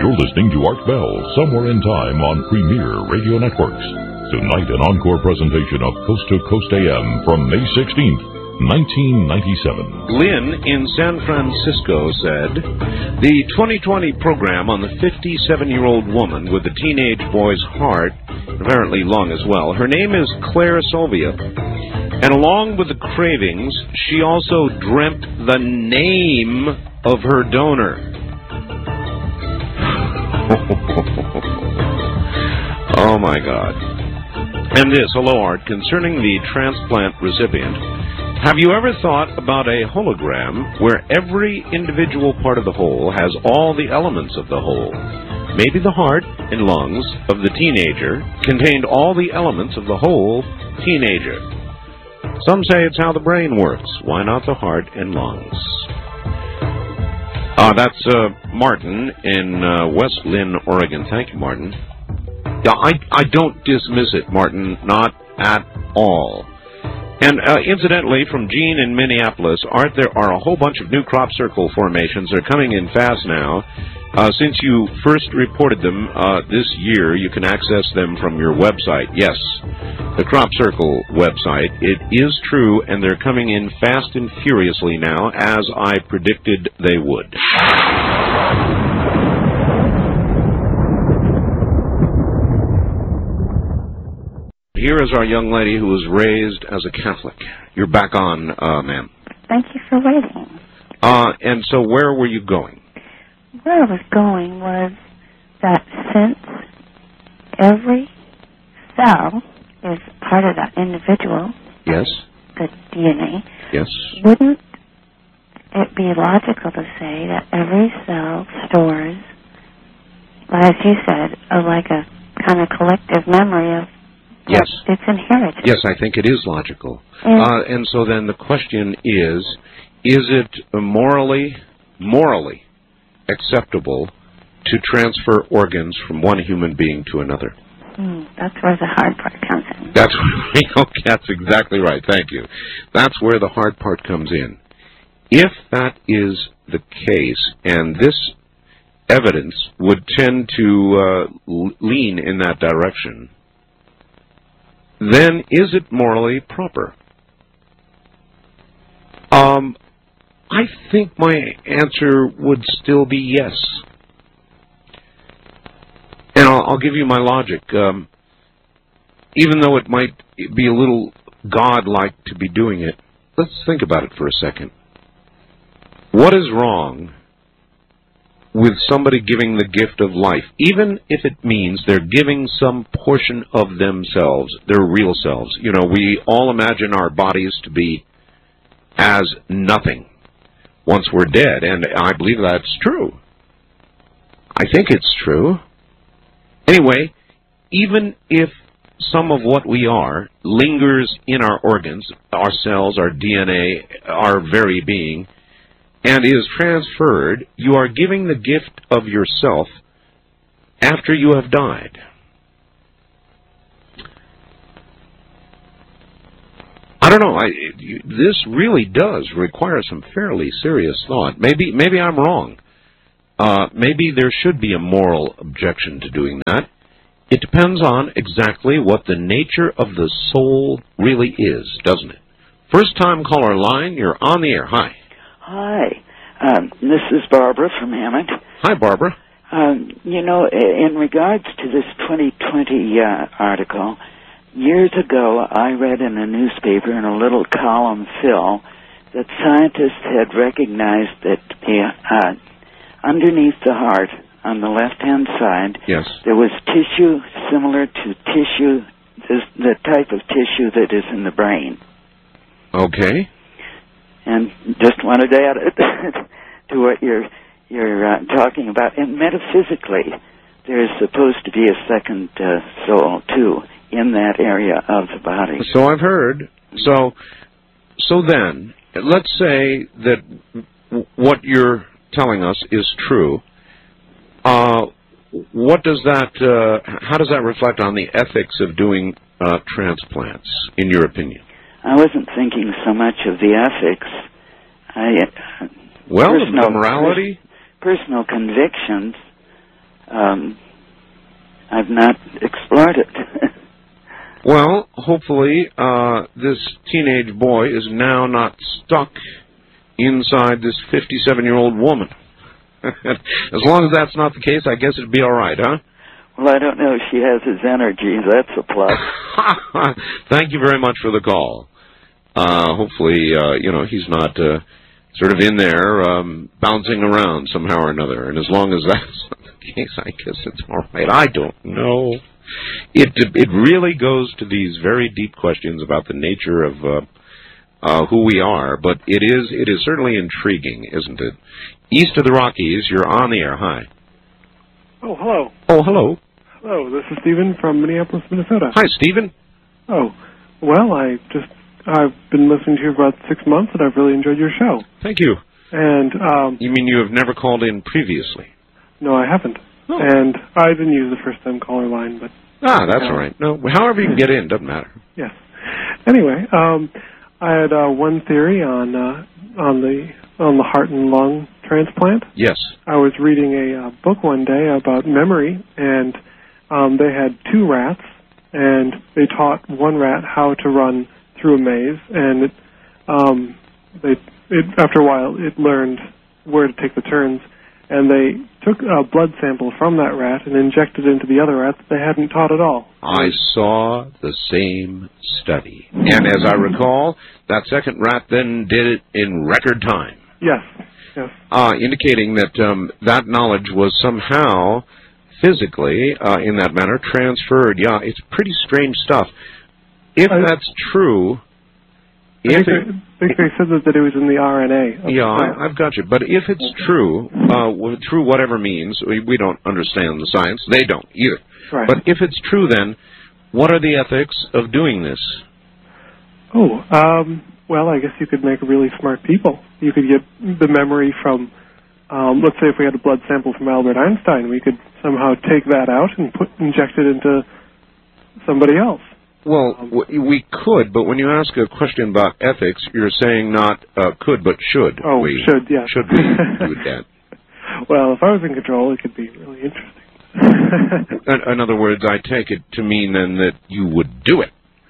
You're listening to Art Bell, Somewhere in Time on Premier Radio Networks. Tonight, an encore presentation of Coast to Coast AM from May 16th, 1997. Lynn in San Francisco said, the 2020 program on the 57-year-old woman with the teenage boy's heart, apparently lung as well, her name is Claire Sylvia. And along with the cravings, she also dreamt the name of her donor. Oh, my God. And this, hello, Art, concerning the transplant recipient. Have you ever thought about a hologram where every individual part of the whole has all the elements of the whole? Maybe the heart and lungs of the teenager contained all the elements of the whole teenager. Some say it's how the brain works. Why not the heart and lungs? That's Martin in West Lynn, Oregon. Thank you, Martin. I don't dismiss it, Martin, not at all. And incidentally, from Gene in Minneapolis, Art, there are a whole bunch of new crop circle formations. They're coming in fast now. Since you first reported them this year, you can access them from your website. Yes, the Crop Circle website. It is true, and they're coming in fast and furiously now, as I predicted they would. Here is our young lady who was raised as a Catholic. You're back on, ma'am. Thank you for waiting. And so where were you going? Where I was going was that since every cell is part of that individual, yes, the DNA, yes, wouldn't it be logical to say that every cell stores, as you said, like a kind of collective memory of yes, it's inherited? Yes, I think it is logical. And so then the question is it morally acceptable to transfer organs from one human being to another? That's where the hard part comes in. That's exactly right. Thank you. That's where the hard part comes in. If that is the case, and this evidence would tend to lean in that direction, then is it morally proper? I think my answer would still be yes. And I'll give you my logic. Even though it might be a little God-like to be doing it, let's think about it for a second. What is wrong with somebody giving the gift of life, even if it means they're giving some portion of themselves, their real selves? You know, we all imagine our bodies to be as nothing once we're dead, and I believe that's true. I think it's true. Anyway, even if some of what we are lingers in our organs, our cells, our DNA, our very being, and is transferred, you are giving the gift of yourself after you have died. I don't know. This really does require some fairly serious thought. Maybe I'm wrong. Maybe there should be a moral objection to doing that. It depends on exactly what the nature of the soul really is, doesn't it? First time caller line, you're on the air. Hi. Hi. This is Barbara from Hammond. Hi, Barbara. In regards to this 2020 article, years ago I read in a newspaper in a little column fill that scientists had recognized that underneath the heart, on the left-hand side, yes, there was tissue similar to tissue, the type of tissue that is in the brain. Okay. And just wanted to add it to what you're talking about. And metaphysically, there is supposed to be a second soul, too, in that area of the body. So I've heard. So then, let's say that what you're telling us is true. What does that? How does that reflect on the ethics of doing transplants, in your opinion? I wasn't thinking so much of the ethics. The morality? Personal convictions I've not explored it. Well, hopefully this teenage boy is now not stuck inside this 57-year-old woman. As long as that's not the case, I guess it'd be all right, huh? Well, I don't know if she has his energy. That's a plus. Thank you very much for the call. Hopefully, he's not sort of in there bouncing around somehow or another. And as long as that's not the case, I guess it's all right. I don't know. It really goes to these very deep questions about the nature of who we are, but it is certainly intriguing, isn't it? East of the Rockies, you're on the air. Hi. Oh, hello. Oh, hello. Hello, this is Stephen from Minneapolis, Minnesota. Hi, Stephen. Oh, well, I've been listening to you for about 6 months, and I've really enjoyed your show. Thank you. And, you mean you have never called in previously? No, I haven't. Oh. And I didn't use the first-time caller line, but... that's all right. No, however you can get in, doesn't matter. Yes. Anyway, I had one theory on the heart and lung transplant. Yes. I was reading a book one day about memory, and they had 2 rats, and they taught one rat how to run through a maze, and after a while it learned where to take the turns, and they took a blood sample from that rat and injected it into the other rat that they hadn't taught at all. I saw the same study. And as I recall, that second rat then did it in record time. Yes. Indicating that that knowledge was somehow physically, in that manner, transferred. Yeah, it's pretty strange stuff. If that's true... I think they said that it was in the RNA. Yeah, I've got you. But if it's true, through whatever means, we don't understand the science. They don't either. Right. But if it's true, then, what are the ethics of doing this? Oh, well, I guess you could make really smart people. You could get the memory from, let's say if we had a blood sample from Albert Einstein, we could somehow take that out and inject it into somebody else. Well, we could, but when you ask a question about ethics, you're saying not could, but should. Oh, should, yeah. Should we do that? Well, if I was in control, it could be really interesting. In other words, I take it to mean then that you would do it.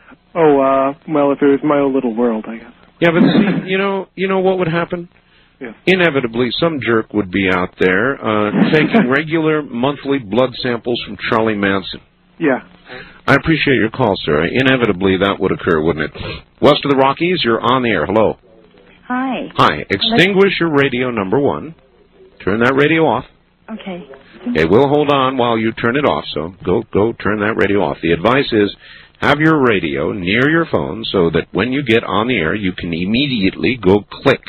Oh, well, if it was my own little world, I guess. Yeah, but see, you know what would happen? Yeah. Inevitably, some jerk would be out there taking regular monthly blood samples from Charlie Manson. Yeah. I appreciate your call, sir. Inevitably, that would occur, wouldn't it? West of the Rockies, you're on the air. Hello. Hi. Hi. Extinguish your radio, number 1. Turn that radio off. Okay. Okay, we'll hold on while you turn it off, so go turn that radio off. The advice is have your radio near your phone so that when you get on the air, you can immediately go click.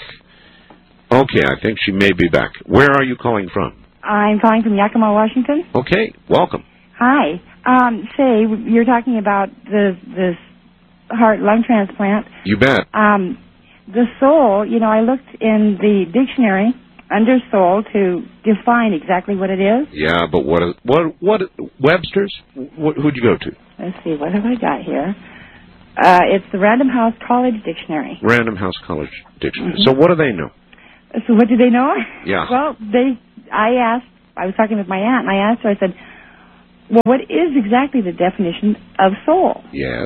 Okay, I think she may be back. Where are you calling from? I'm calling from Yakima, Washington. Okay, welcome. Hi. Say, you're talking about this heart-lung transplant. You bet. The soul, I looked in the dictionary under soul to define exactly what it is. Yeah, but what Webster's? Who'd you go to? Let's see, what have I got here? It's the Random House College Dictionary. Random House College Dictionary. Mm-hmm. So what do they know? So what do they know? Yeah. Well, I was talking with my aunt, and I asked her, I said, well, what is exactly the definition of soul? Yes.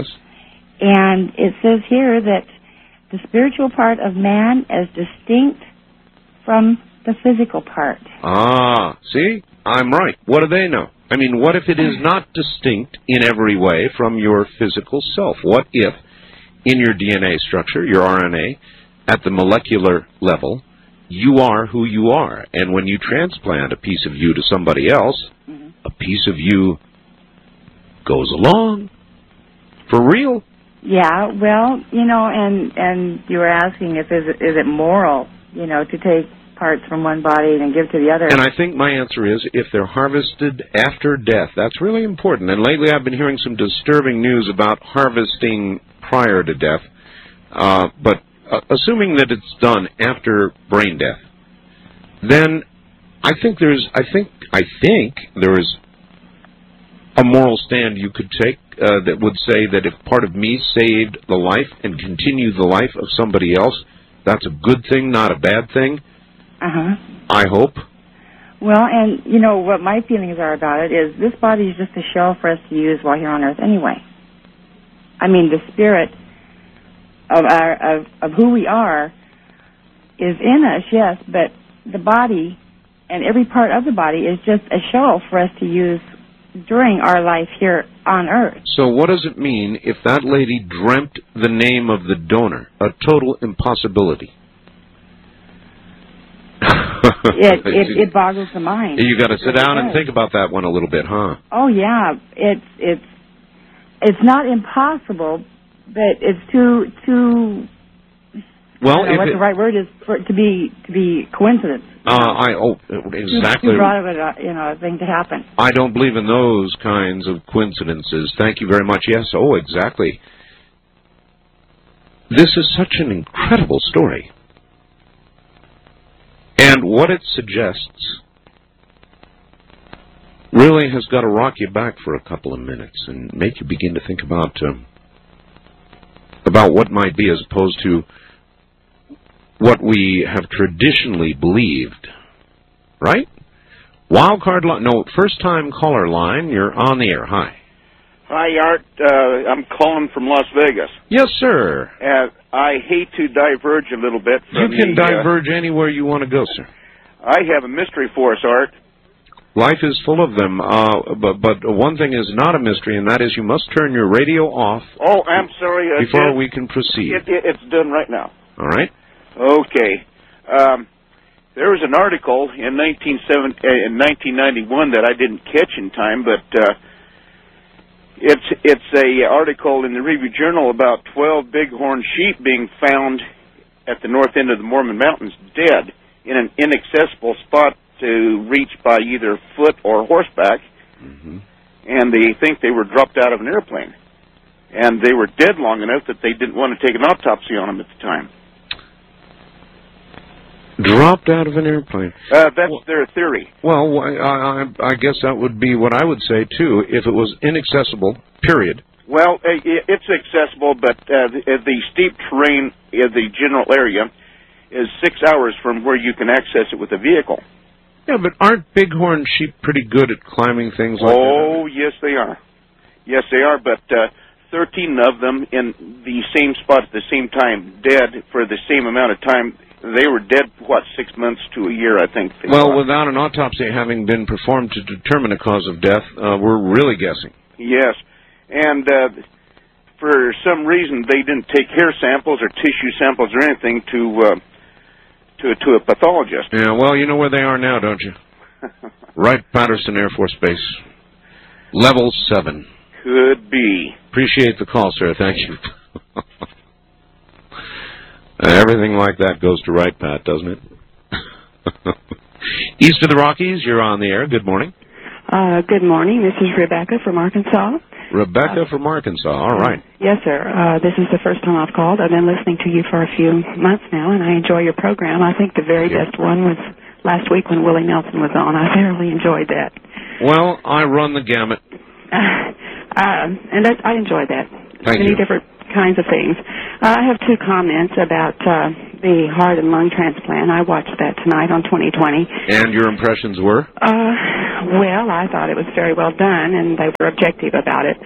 And it says here that the spiritual part of man is distinct from the physical part. Ah, see? I'm right. What do they know? I mean, what if it is not distinct in every way from your physical self? What if, in your DNA structure, your RNA, at the molecular level, you are who you are, and when you transplant a piece of you to somebody else, a piece of you goes along. For real. Yeah, well, and you were asking is it moral, to take parts from one body and give to the other. And I think my answer is if they're harvested after death. That's really important. And lately I've been hearing some disturbing news about harvesting prior to death. But assuming that it's done after brain death, then I think there is a moral stand you could take that would say that if part of me saved the life and continued the life of somebody else, that's a good thing, not a bad thing. Uh-huh. I hope. Well, and, you know, what my feelings are about it is this body is just a shell for us to use while here on Earth anyway. I mean, the spirit of who we are is in us, yes, but the body and every part of the body is just a shell for us to use during our life here on Earth. So what does it mean if that lady dreamt the name of the donor? A total impossibility. It boggles the mind. You got to sit down and think about that one a little bit, huh? Oh yeah, it's not impossible, but it's too. Well, I don't know what the right word is for it to be coincidence. Exactly. Too broad of a thing to happen. I don't believe in those kinds of coincidences. Thank you very much. Yes. Oh, exactly. This is such an incredible story. And what it suggests really has got to rock you back for a couple of minutes and make you begin to think about what might be as opposed to what we have traditionally believed. Right? Wildcard line. No, first-time caller line. You're on the air. Hi. Hi, Art. I'm calling from Las Vegas. Yes, sir. I hate to diverge a little bit from You can diverge anywhere you want to go, sir. I have a mystery for us, Art. Life is full of them, but one thing is not a mystery, and that is you must turn your radio off. Oh, I'm sorry. Before we can proceed. It's done right now. All right. Okay. There was an article in 1991 that I didn't catch in time, but it's a article in the Review Journal about 12 bighorn sheep being found at the north end of the Mormon Mountains dead in an inaccessible spot to reach by either foot or horseback, and they think they were dropped out of an airplane. And they were dead long enough that they didn't want to take an autopsy on them at the time. Dropped out of an airplane. That's their theory. Well, I guess that would be what I would say, too, if it was inaccessible, period. Well, it's accessible, but the steep terrain in the general area is 6 hours from where you can access it with a vehicle. Yeah, but aren't bighorn sheep pretty good at climbing things like that? Oh, yes, they are. Yes, they are, but 13 of them in the same spot at the same time, dead for the same amount of time. They were dead, 6 months to a year, I think. Well, without an autopsy having been performed to determine a cause of death, we're really guessing. Yes, and for some reason they didn't take hair samples or tissue samples or anything to a pathologist. Yeah, well, you know where they are now, don't you? Wright-Patterson Air Force Base. Level 7. Could be. Appreciate the call, sir. Thank you. Everything like that goes to Wright-Pat, doesn't it? East of the Rockies, you're on the air. Good morning. Good morning. This is Rebecca from Arkansas. Rebecca from Arkansas. All right. Yes, sir. This is the first time I've called. I've been listening to you for a few months now, and I enjoy your program. I think the very best one was last week when Willie Nelson was on. I thoroughly enjoyed that. Well, I run the gamut. And I enjoyed that. Thank Many you. different kinds of things. I have two comments about the heart and lung transplant. I watched that tonight on 2020. And your impressions were? Well, I thought it was very well done, and they were objective about it.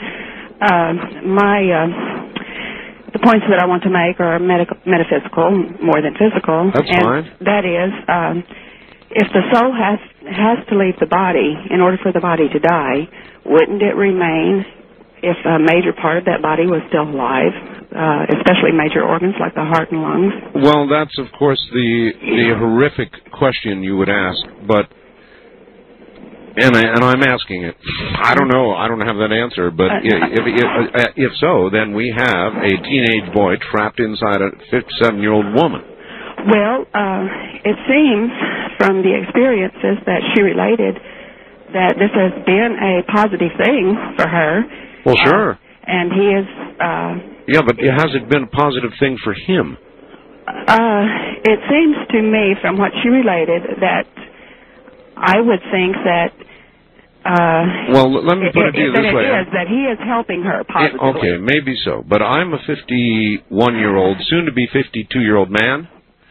The points that I want to make are metaphysical more than physical. That's fine. That is, if the soul has to leave the body in order for the body to die, wouldn't it remain if a major part of that body was still alive, especially major organs like the heart and lungs? Well, that's, of course, the horrific question you would ask, but, and I'm asking it. I don't know. I don't have that answer, but if so, then we have a teenage boy trapped inside a 57-year-old woman. Well, it seems from the experiences that she related that this has been a positive thing for her. Well, sure. And he is... yeah, but has it been a positive thing for him? It seems to me, from what she related, that I would think that... well, let me put it to you this way. That he is helping her positively. Okay, maybe so. But I'm a 51-year-old, soon-to-be 52-year-old man,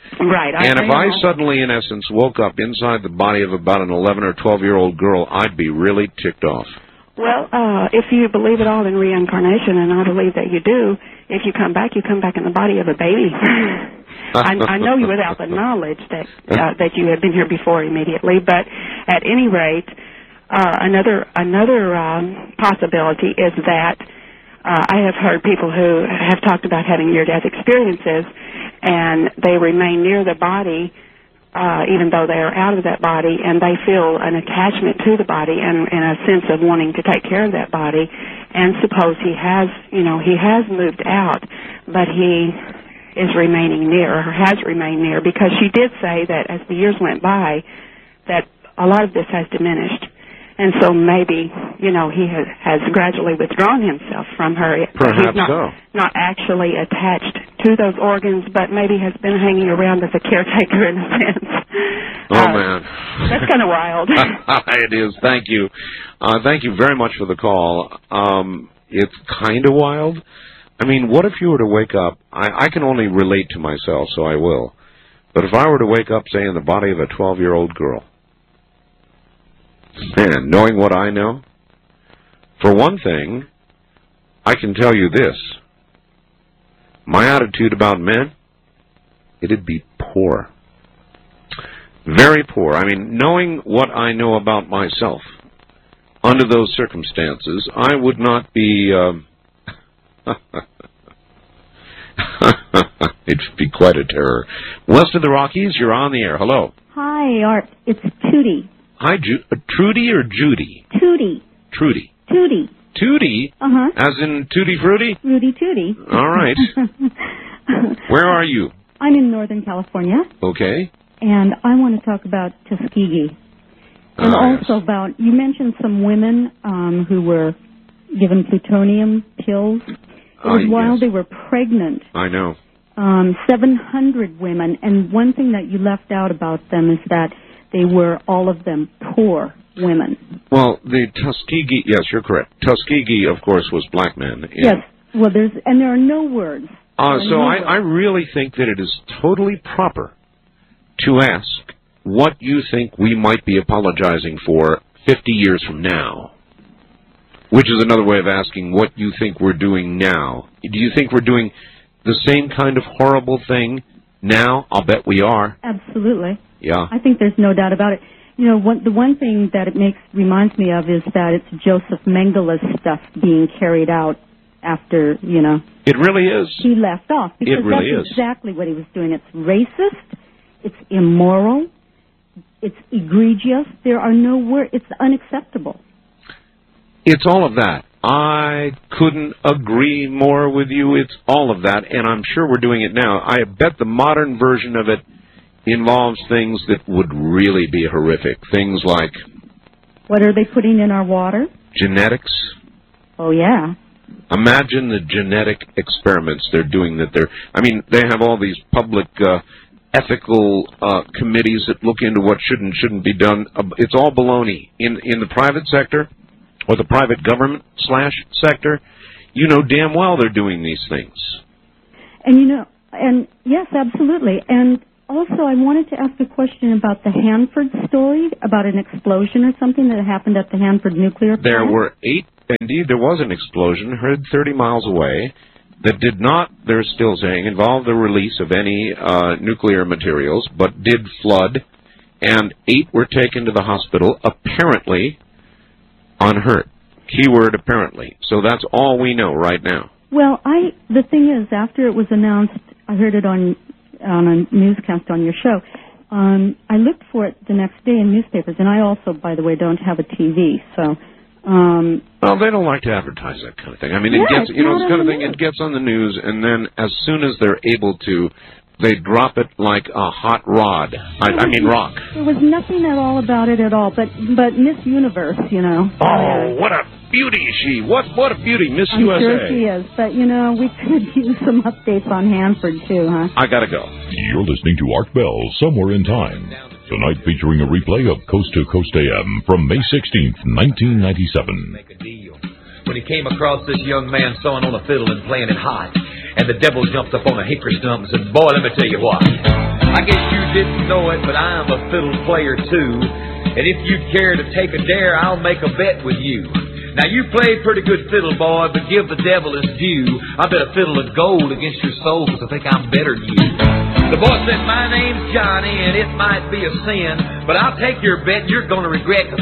Right. And if I suddenly, in essence, woke up inside the body of about an 11 or 12-year-old girl, I'd be really ticked off. Well, if you believe at all in reincarnation, and I believe that you do, if you come back in the body of a baby. I know you without the knowledge that you had been here before immediately, but at any rate, another possibility is that I have heard people who have talked about having near-death experiences, and they remain near the body even though they are out of that body, and they feel an attachment to the body and a sense of wanting to take care of that body. And suppose he has moved out, but he is remaining near, or has remained near, because she did say that as the years went by, that a lot of this has diminished. And so maybe, he has gradually withdrawn himself from her. Perhaps he's not actually attached to those organs, but maybe has been hanging around as a caretaker in a sense. Oh, man. That's kind of wild. It is. Thank you. Thank you very much for the call. It's kind of wild. I mean, what if you were to wake up? I can only relate to myself, so I will. But if I were to wake up, say, in the body of a 12-year-old girl, man, knowing what I know, for one thing, I can tell you this. My attitude about men, it'd be poor. Very poor. I mean, knowing what I know about myself, under those circumstances, I would not be... It'd be quite a terror. West of the Rockies, you're on the air. Hello. Hi, Art. It's Tootie. Hi, Trudy or Judy? Tootie. Trudy. Tootie. Tootie? Uh-huh. As in Tutti Frutti? Rudy Tootie. All right. Where are you? I'm in Northern California. Okay. And I want to talk about Tuskegee. And also about, you mentioned some women who were given plutonium pills. It was while they were pregnant. I know. 700 women. And one thing that you left out about them is that they were, all of them, poor women. Well, the Tuskegee, yes, you're correct. Tuskegee, of course, was black men. Yes. Well, there are no words. I really think that it is totally proper to ask what you think we might be apologizing for 50 years from now, which is another way of asking what you think we're doing now. Do you think we're doing the same kind of horrible thing now? I'll bet we are. Absolutely. Yeah. I think there's no doubt about it. The one thing that it reminds me of is that it's Joseph Mengele's stuff being carried out after, It really is. He left off. Because it really that's exactly what he was doing. It's racist. It's immoral. It's egregious. There are no words. It's unacceptable. It's all of that. I couldn't agree more with you. It's all of that, and I'm sure we're doing it now. I bet the modern version of it involves things that would really be horrific. Things like... What are they putting in our water? Genetics. Oh, yeah. Imagine the genetic experiments they're doing. They have all these public ethical committees that look into what should and shouldn't be done. It's all baloney. In the private sector, or the private government / sector, you know damn well they're doing these things. And yes, absolutely. And also, I wanted to ask a question about the Hanford story, about an explosion or something that happened at the Hanford nuclear plant. There were 8, indeed there was an explosion heard 30 miles away that did not, they're still saying, involve the release of any nuclear materials, but did flood, and 8 were taken to the hospital, apparently unhurt. Keyword apparently. So that's all we know right now. Well, the thing is, after it was announced, I heard it on a newscast on your show. I looked for it the next day in newspapers, and I also, by the way, don't have a TV, so... well, they don't like to advertise that kind of thing. I mean, it gets, it's kind of thing, it gets on the news, and then as soon as they're able to, they drop it like a hot rod. I mean, rock. There was nothing at all about it at all, but Miss Universe, Oh, what a beauty is she! What a beauty, Miss USA. I'm sure she is, but, we could use some updates on Hanford, too, huh? I gotta go. You're listening to Art Bell, Somewhere in Time. Tonight featuring a replay of Coast to Coast AM from May 16th, 1997. Make a deal. When he came across this young man sawing on a fiddle and playing it hot, and the devil jumped up on a hickory stump and said, "Boy, let me tell you what. I guess you didn't know it, but I'm a fiddle player too. And if you'd care to take a dare, I'll make a bet with you. Now, you played pretty good fiddle, boy, but give the devil his due. I bet a fiddle of gold against your soul, 'cause I think I'm better than you. The boy said, my name's Johnny, and it might be a sin, but I'll take your bet and you're going to regret, 'cause